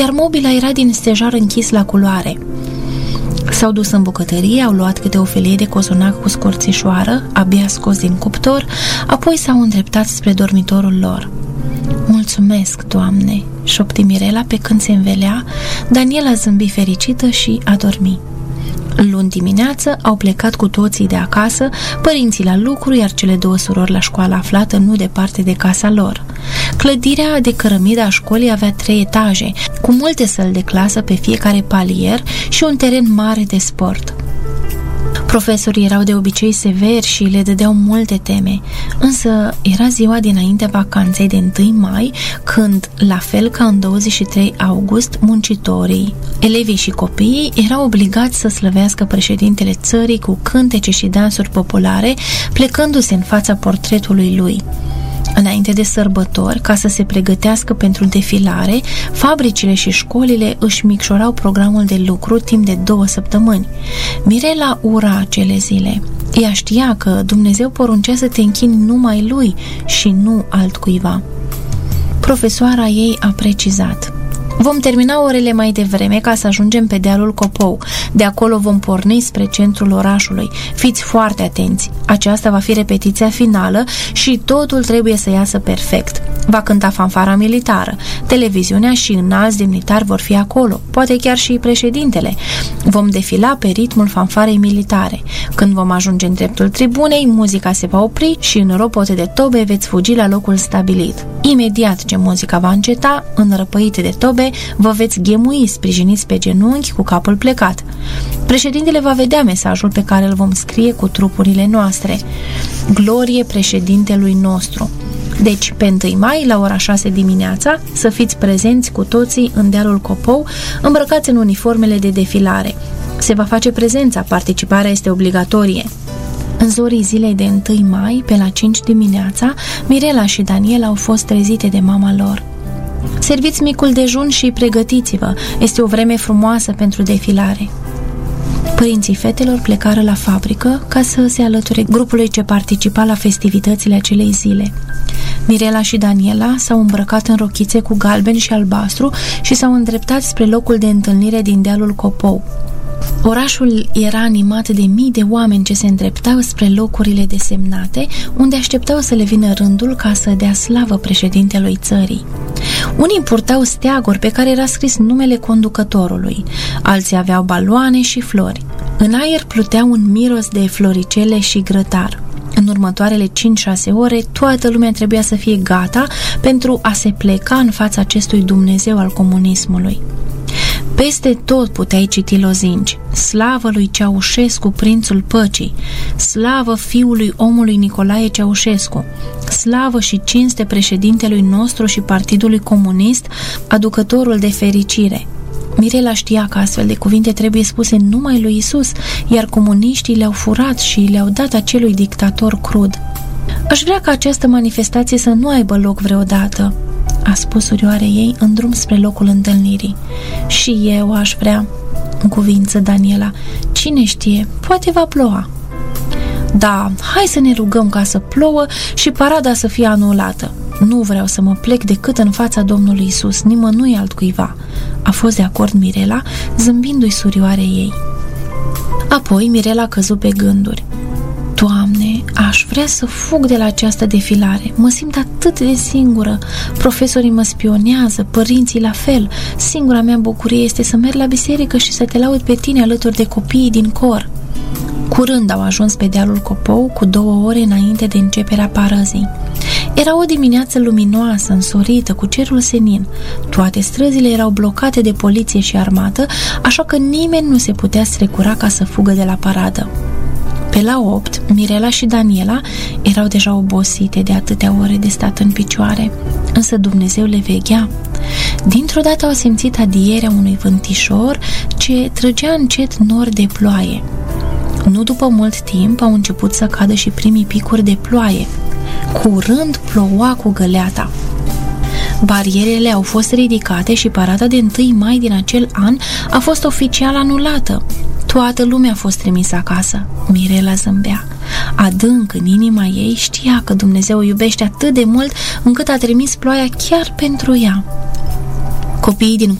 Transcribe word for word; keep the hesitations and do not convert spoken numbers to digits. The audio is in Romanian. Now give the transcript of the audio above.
iar mobila era din stejar închis la culoare. S-au dus în bucătărie, au luat câte o felie de cozonac cu scorțișoară, abia scos din cuptor, apoi s-au îndreptat spre dormitorul lor. "Mulțumesc, Doamne!" șopti Mirela pe când se învelea. Daniela zâmbi fericită și a dormit. Luni dimineață au plecat cu toții de acasă, părinții la lucru, iar cele două surori la școală aflată nu departe de casa lor. Clădirea de cărămidă a școlii avea trei etaje, cu multe săli de clasă pe fiecare palier și un teren mare de sport. Profesorii erau de obicei severi și le dădeau multe teme, însă era ziua dinainte vacanței de întâi mai, când, la fel ca în douăzeci și trei august, muncitorii, elevii și copiii erau obligați să slăvească președintele țării cu cântece și dansuri populare, plecându-se în fața portretului lui. Înainte de sărbători, ca să se pregătească pentru defilare, fabricile și școlile își micșorau programul de lucru timp de două săptămâni. Mirela ura acele zile. Ea știa că Dumnezeu poruncea să te închini numai Lui și nu altcuiva. Profesoara ei a precizat: "Vom termina orele mai devreme ca să ajungem pe dealul Copou. De acolo vom porni spre centrul orașului. Fiți foarte atenți. Aceasta va fi repetiția finală și totul trebuie să iasă perfect. Va cânta fanfara militară. Televiziunea și înalți demnitari vor fi acolo, poate chiar și președintele. Vom defila pe ritmul fanfarei militare. Când vom ajunge în dreptul tribunei, muzica se va opri și în ropote de tobe veți fugi la locul stabilit. Imediat ce muzica va înceta, înrăpăite de tobe, vă veți ghemui sprijiniți pe genunchi cu capul plecat. Președintele va vedea mesajul pe care îl vom scrie cu trupurile noastre. Glorie președintelui nostru. Deci, pe întâi mai, la ora șase dimineața, să fiți prezenți cu toții în dealul Copou, îmbrăcați în uniformele de defilare. Se va face prezența, participarea este obligatorie." În zorii zilei de întâi mai, pe la cinci dimineața, Mirela și Daniela au fost trezite de mama lor. "Serviți micul dejun și pregătiți-vă, este o vreme frumoasă pentru defilare." Părinții fetelor plecară la fabrică ca să se alăture grupului ce participa la festivitățile acelei zile. Mirela și Daniela s-au îmbrăcat în rochițe cu galben și albastru și s-au îndreptat spre locul de întâlnire din dealul Copou. Orașul era animat de mii de oameni ce se îndreptau spre locurile desemnate, unde așteptau să le vină rândul ca să dea slavă președintelui țării. Unii purtau steaguri pe care era scris numele conducătorului, alții aveau baloane și flori. În aer plutea un miros de floricele și grătar. În următoarele cinci șase ore, toată lumea trebuia să fie gata pentru a se pleca în fața acestui Dumnezeu al comunismului. Peste tot puteai citi lozinci: "Slavă lui Ceaușescu, prințul păcii", "Slavă fiului omului Nicolae Ceaușescu", "Slavă și cinste președintelui nostru și Partidului Comunist, aducătorul de fericire." Mirela știa că astfel de cuvinte trebuie spuse numai lui Isus, iar comuniștii le-au furat și le-au dat acelui dictator crud. "Aș vrea ca această manifestație să nu aibă loc vreodată", a spus surioarea ei în drum spre locul întâlnirii. "Și eu aș vrea", încuvință Daniela. "Cine știe, poate va ploua." "Da, hai să ne rugăm ca să plouă și parada să fie anulată. Nu vreau să mă plec decât în fața Domnului Isus, nimănui altcuiva", a fost de acord Mirela, zâmbindu-i surioarei ei. Apoi Mirela căzu pe gânduri. "Doamne, aș vrea să fug de la această defilare. Mă simt atât de singură. Profesorii mă spionează, părinții la fel. Singura mea bucurie este să merg la biserică și să te laud pe tine alături de copiii din cor." Curând au ajuns pe dealul Copou, cu două ore înainte de începerea parăzii. Era o dimineață luminoasă, însorită, cu cerul senin. Toate străzile erau blocate de poliție și armată, așa că nimeni nu se putea strecura ca să fugă de la paradă. Pe la opt, Mirela și Daniela erau deja obosite de atâtea ore de stat în picioare, însă Dumnezeu le veghea. Dintr-o dată au simțit adierea unui vântișor ce trăgea încet nori de ploaie. Nu după mult timp au început să cadă și primii picuri de ploaie. Curând ploua cu găleata. Barierele au fost ridicate și parada de întâi mai din acel an a fost oficial anulată. Toată lumea a fost trimisă acasă. Mirela zâmbea. Adânc în inima ei știa că Dumnezeu o iubește atât de mult încât a trimis ploaia chiar pentru ea. Copiii din